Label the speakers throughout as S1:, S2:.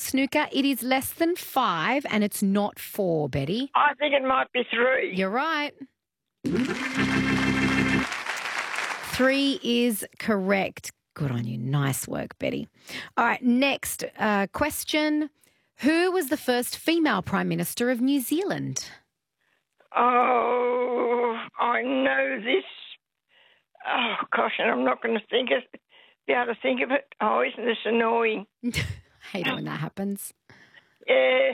S1: snooker. It is less than 5 and it's not 4, Betty.
S2: I think it might be 3.
S1: You're right. 3 is correct. Good on you. Nice work, Betty. All right, next question. Who was the first female Prime Minister of New Zealand?
S2: Oh, I know this. Oh, gosh, and I'm not going to be able to think of it. Oh, isn't this annoying?
S1: I hate it when that happens.
S2: Yeah.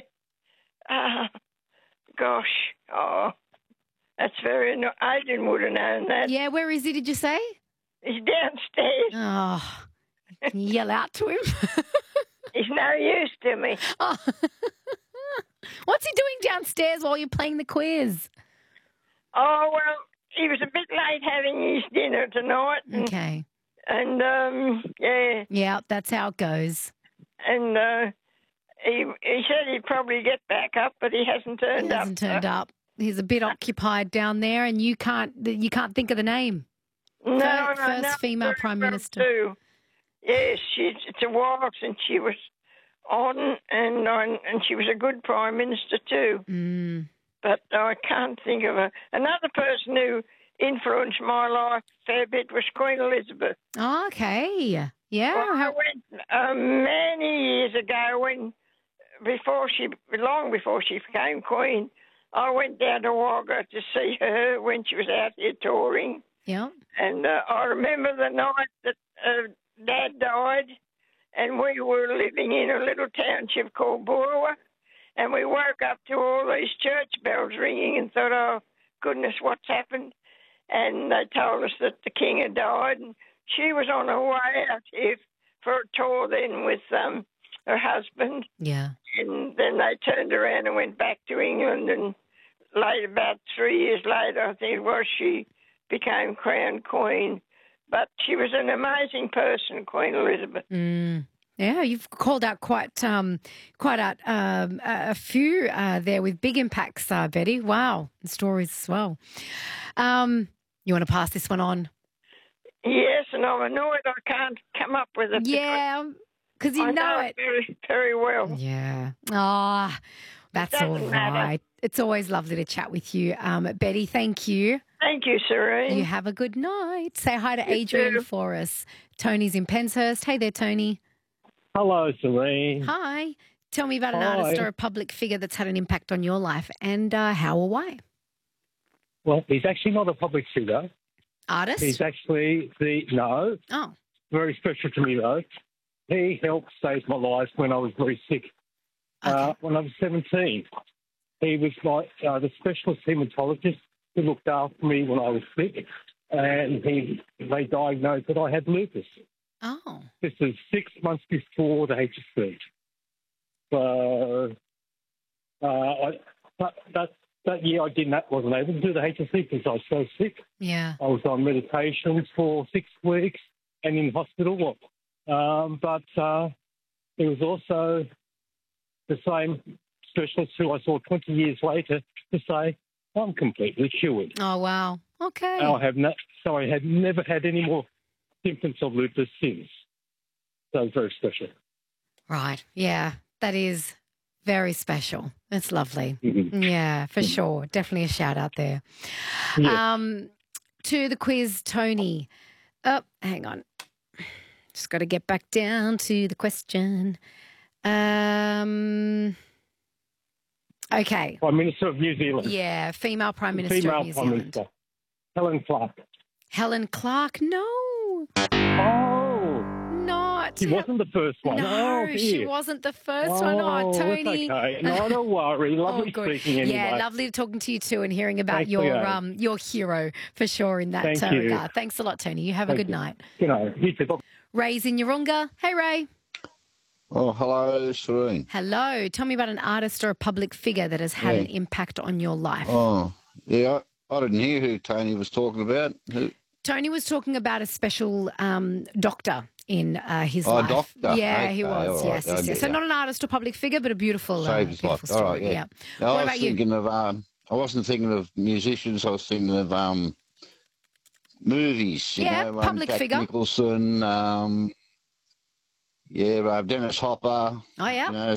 S2: Gosh. Oh, that's very annoying. Adrian would have known that.
S1: Yeah, where is he, did you say?
S2: He's downstairs.
S1: Oh, can you yell out to him?
S2: He's no use to me.
S1: Oh. What's he doing downstairs while you're playing the quiz?
S2: Oh, well, he was a bit late having his dinner tonight.
S1: Okay.
S2: And, yeah.
S1: Yeah, that's how it goes.
S2: And he said he'd probably get back up, but he hasn't turned up.
S1: He hasn't turned up. He's a bit occupied down there, and you can't think of the name.
S2: No,
S1: First female Prime Minister.
S2: Too. Yes, it's a while since she was on, and she was a good Prime Minister too.
S1: Mm.
S2: But I can't think of her. Another person who influenced my life a fair bit was Queen Elizabeth.
S1: Oh, okay. Yeah.
S2: Well, I went many years ago long before she became Queen, I went down to Wagga to see her when she was out here touring.
S1: Yeah.
S2: And I remember the night that Dad died, and we were living in a little township called Boorowa, and we woke up to all these church bells ringing and thought, oh, goodness, what's happened? And they told us that the king had died, and she was on her way out here for a tour then with her husband.
S1: Yeah.
S2: And then they turned around and went back to England, and about 3 years later, I think it was, she became crowned queen. But she was an amazing person, Queen Elizabeth.
S1: Mm. Yeah, you've called out quite a few there with big impacts, Betty. Wow, and stories as well. You want to pass this one on?
S2: Yes, and I'm annoyed I can't come up with it.
S1: Yeah, because you know it
S2: very, very well.
S1: Yeah. Ah, that's all right.
S2: Matter.
S1: It's always lovely to chat with you, Betty. Thank you.
S2: Thank you, Serene.
S1: You have a good night. Say hi to Adrian for us. Tony's in Penshurst. Hey there, Tony.
S3: Hello, Serene.
S1: Hi. Tell me about an artist or a public figure that's had an impact on your life and how or why.
S3: Well, he's actually not a public figure.
S1: Artist?
S3: He's actually no.
S1: Oh.
S3: Very special to me, though. He helped save my life when I was very sick.
S1: Okay.
S3: When I was 17. He was the specialist hematologist who looked after me when I was sick, and they diagnosed that I had lupus.
S1: Oh.
S3: This is 6 months before the HSC. So that year wasn't able to do the HSC because I was so sick.
S1: Yeah.
S3: I was on medications for 6 weeks and in hospital. But there was also the same specialist who I saw 20 years later to say, I'm completely cured.
S1: Oh, wow. Okay.
S3: I have never had any more symptoms of lupus since. So it's very special.
S1: Right. Yeah, that is very special. That's lovely.
S3: Mm-hmm.
S1: Yeah, for sure. Definitely a shout out there.
S3: Yeah.
S1: To the quiz, Tony. Oh, hang on. Just got to get back down to the question. Okay.
S3: Prime Minister of New Zealand.
S1: Yeah, female Prime Minister of New Zealand.
S3: Helen Clark.
S1: Helen Clark? No.
S3: Oh.
S1: Not.
S3: She wasn't the first one.
S1: No,
S3: dear.
S1: she wasn't the first one. Oh, Tony.
S3: That's okay. No, don't worry. Lovely speaking anyway.
S1: Yeah, lovely talking to you too and hearing about your hero for sure in that regard. Thanks a lot, Tony. You have a good night.
S3: You know, you too.
S1: Ray's in Yarunga. Hey, Ray.
S4: Oh, hello, Serene.
S1: Hello. Tell me about an artist or a public figure that has had an impact on your life.
S4: Oh, yeah. I didn't hear who Tony was talking about. Who?
S1: Tony was talking about a special doctor in his life.
S4: Oh, doctor.
S1: Yeah,
S4: okay,
S1: he was.
S4: Right.
S1: Yes. So not an artist or public figure, but a beautiful,
S4: Saved his life.
S1: story.
S4: All right, yeah. No,
S1: What about you?
S4: I wasn't thinking of musicians. I was thinking of movies. You know,
S1: public
S4: Jack
S1: figure.
S4: Nicholson. Dennis Hopper.
S1: Oh, yeah.
S4: You know,